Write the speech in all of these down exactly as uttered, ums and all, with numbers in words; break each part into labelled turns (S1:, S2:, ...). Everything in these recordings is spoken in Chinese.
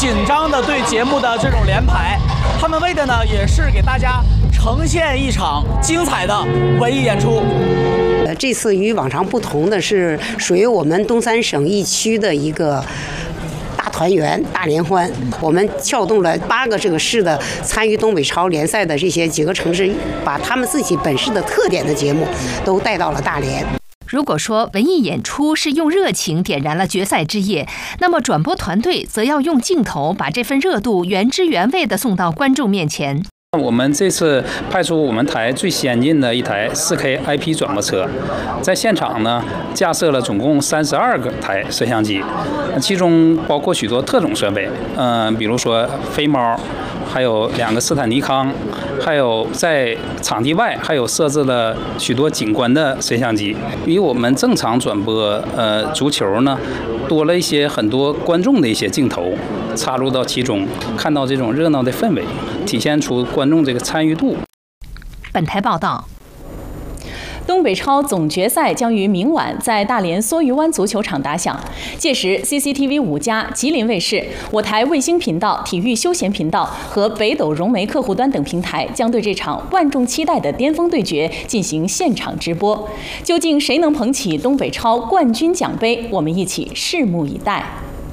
S1: 紧张的对节目的这种连排，他们为的呢也是给大家呈现一场精彩的文艺演出。
S2: 呃，这次与往常不同的是，属于我们东三省一区的一个大团圆、大联欢。我们撬动了八个这个市的参与东北超联赛的这些几个城市，把他们自己本市的特点的节目都带到了大连。
S3: 如果说文艺演出是用热情点燃了决赛之夜，那么转播团队则要用镜头把这份热度原汁原味地送到观众面前。
S4: 我们这次派出我们台最先进的一台 四 K I P 转播车，在现场呢架设了总共三十二个台摄像机，其中包括许多特种设备，嗯、呃，比如说飞猫，还有两个斯坦尼康，还有在场地外还有设置了许多景观的摄像机，比我们正常转播呃足球呢多了一些很多观众的一些镜头插入到其中，看到这种热闹的氛围，体现出观众这个参与度。
S3: 本台报道。
S5: 东北超总决赛将于明晚在大连梭鱼湾足球场打响，届时 C C T V 五加、吉林卫视、我台卫星频道、体育休闲频道和北斗融媒客户端等平台将对这场万众期待的巅峰对决进行现场直播。究竟谁能捧起东北超冠军奖杯？我们一起拭目以待。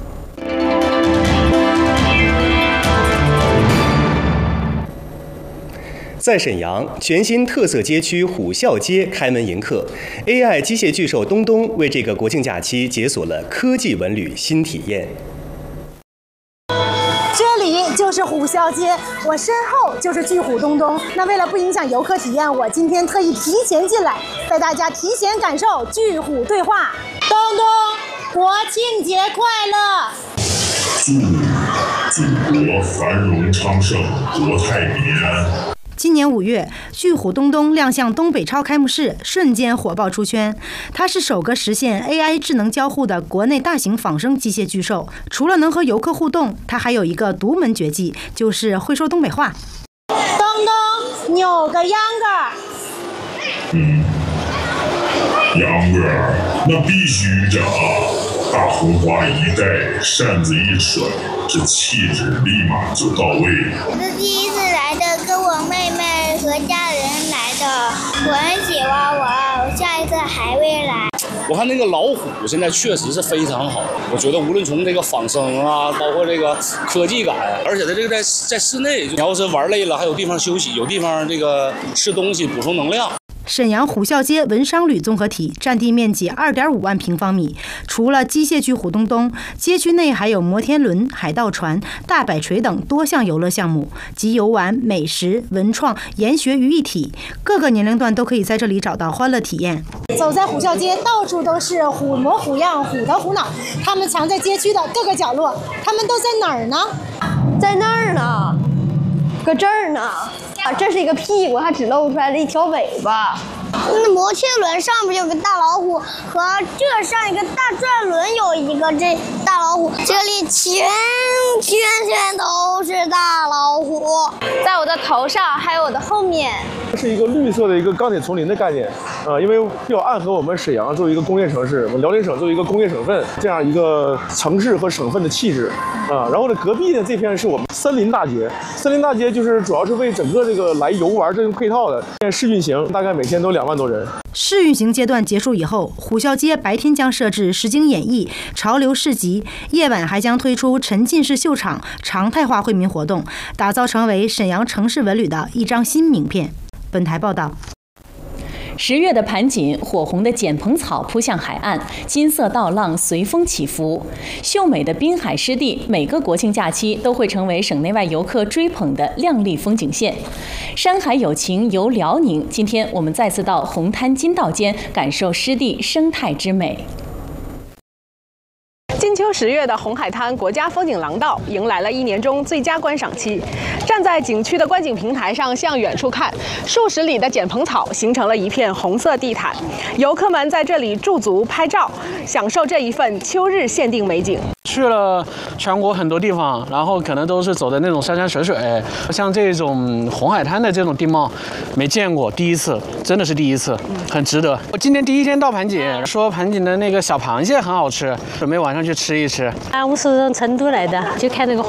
S6: 在沈阳，全新特色街区虎啸街开门迎客 ，A I 机械巨兽东东为这个国庆假期解锁了科技文旅新体验。
S7: 这里就是虎啸街，我身后就是巨虎东东。那为了不影响游客体验，我今天特意提前进来，带大家提前感受巨虎对话。东东，国庆节快乐！
S8: 祝祖国繁荣昌盛，国泰民安。
S9: 今年五月，巨虎东东亮相东北超开幕式，瞬间火爆出圈。它是首个实现 A I 智能交互的国内大型仿生机械巨兽。除了能和游客互动，它还有一个独门绝技，就是会说东北话。
S7: 东东，扭个秧歌。
S8: 嗯，秧歌那必须的啊！大红花一戴，扇子一甩，这气质立马就到位了。
S10: 我是第一次来的，跟我妹妹和家人来的，我很喜欢我，我下一次还会来。
S11: 我看那个老虎现在确实是非常好，我觉得无论从这个仿生啊，包括这个科技感，而且它这个在在室内，你要是玩累了，还有地方休息，有地方这个吃东西补充能量。
S9: 沈阳虎啸街文商旅综合体占地面积二点五万平方米，除了机械巨虎东东，街区内还有摩天轮、海盗船、大摆锤等多项游乐项目，集游玩、美食、文创、研学于一体，各个年龄段都可以在这里找到欢乐体验。
S7: 走在虎啸街，到处都是虎模虎样、虎头虎脑，它们藏在街区的各个角落，它们都在哪儿呢？
S12: 在那儿呢，搁这儿呢。啊，这是一个屁股，还只露出来了一条尾巴。
S10: 那摩天轮上面有个大老虎，和这上一个大转轮有一个这大老虎，这里全圈圈都是大老虎，
S12: 在我的头上，还有我的后面。
S13: 这是一个绿色的一个钢铁丛林的概念，啊、呃，因为要暗合我们沈阳作为一个工业城市，我们辽宁省作为一个工业省份，这样一个城市和省份的气质，啊、呃，然后呢，隔壁呢这片是我们森林大街，森林大街就是主要是为整个这个来游玩这种配套的。现在试运行，大概每天都两万多人。
S9: 试运行阶段结束以后，虎啸街白天将设置实景演绎、潮流市集，夜晚还将推出沉浸式秀场、常态化惠民活动，打造成为沈阳城市文旅的一张新名片。本台报道。
S5: 十月的盘锦，火红的剪蓬草扑向海岸，金色稻浪随风起伏。秀美的滨海湿地，每个国庆假期都会成为省内外游客追捧的亮丽风景线。山海有情游辽宁，今天我们再次到红滩金道间，感受湿地生态之美。
S14: 金秋十月的红海滩国家风景廊道迎来了一年中最佳观赏期。站在景区的观景平台上，向远处看，数十里的剪蓬草形成了一片红色地毯，游客们在这里驻足拍照，享受这一份秋日限定美景。
S15: 去了全国很多地方，然后可能都是走的那种山山水水，像这种红海滩的这种地貌没见过，第一次，真的是第一次，很值得。我今天第一天到盘锦，说盘锦的那个小螃蟹很好吃，准备晚上去吃一吃。
S16: 啊，我是从成都来的，就看那个